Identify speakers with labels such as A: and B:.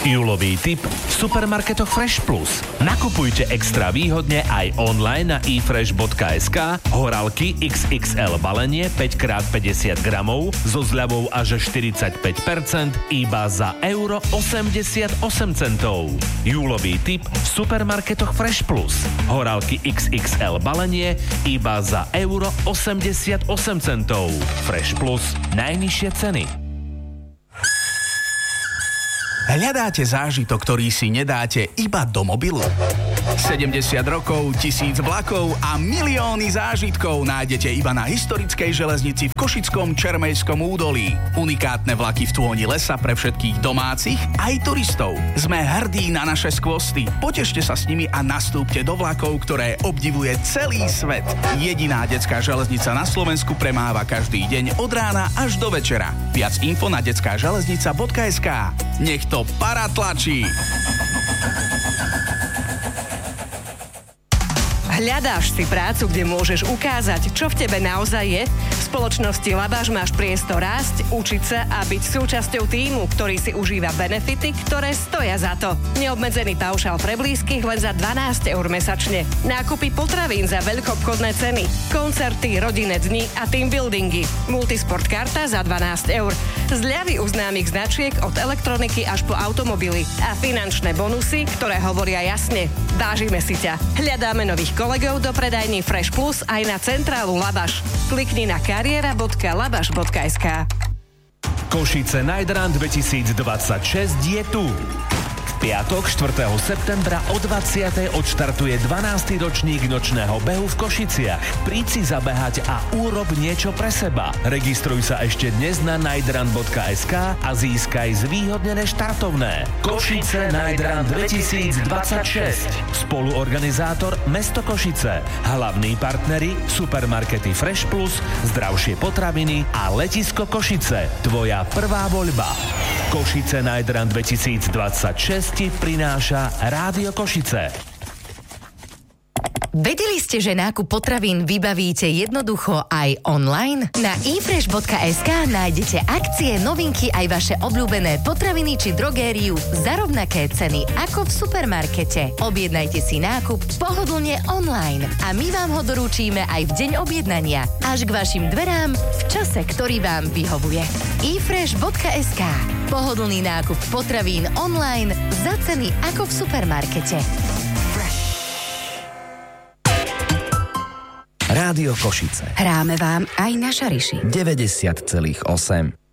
A: Júlový tip v supermarketoch Fresh Plus. Nakupujte extra výhodne aj online na efresh.sk horálky XXL balenie 5x50 gramov so zľavou až 45% iba za €88. Júlový tip v supermarketoch Fresh Plus. Horálky XXL balenie iba za €88. Fresh Plus. Najnižšie ceny.
B: Hľadáte zážitok, ktorý si nedáte iba do mobilu? 70 rokov, 1000 vlakov a milióny zážitkov nájdete iba na historickej železnici v Košickom Čermejskom údolí. Unikátne vlaky v tôni lesa pre všetkých domácich aj turistov. Sme hrdí na naše skvosty. Potešte sa s nimi a nastúpte do vlakov, ktoré obdivuje celý svet. Jediná detská železnica na Slovensku premáva každý deň od rána až do večera. Viac info na detskaželeznica.sk. Nech to paratlačí!
C: Hľadáš si prácu, kde môžeš ukázať, čo v tebe naozaj je? V spoločnosti Labaš máš priestor rásť, učiť sa a byť súčasťou tímu, ktorý si užíva benefity, ktoré stoja za to. Neobmedzený paušál pre blízkych len za €12 mesačne. Nákupy potravín za veľkoobchodné ceny. Koncerty, rodinné dni a team buildingy. Multisport karta za €12. Zľavy u známych značiek od elektroniky až po automobily. A finančné bonusy, ktoré hovoria jasne. Vážime si ťa. Hľadáme nových kolegov do predajní Fresh Plus aj na centrálu Labaš. Klikni na kariera.labaš.sk.
A: Košice Night Run 2026 je tu. V piatok 4. septembra o 20. odštartuje 12. ročník nočného behu v Košiciach. Príď si zabehať a urob niečo pre seba. Registruj sa ešte dnes na nightrun.sk a získaj zvýhodnené štartovné. Košice Night Run 2026. Spoluorganizátor Mesto Košice. Hlavní partneri supermarkety Fresh Plus, zdravšie potraviny a letisko Košice. Tvoja prvá voľba. Košice Night Run 2026 ti prináša Rádio Košice.
D: Vedeli ste, že nákup potravín vybavíte jednoducho aj online? Na efresh.sk nájdete akcie, novinky aj vaše obľúbené potraviny či drogériu za rovnaké ceny ako v supermarkete. Objednajte si nákup pohodlne online a my vám ho doručíme aj v deň objednania až k vašim dverám v čase, ktorý vám vyhovuje. efresh.sk. Pohodlný nákup potravín online za ceny ako v supermarkete.
E: Rádio Košice.
F: Hráme vám aj na Šariši.
E: 90,8.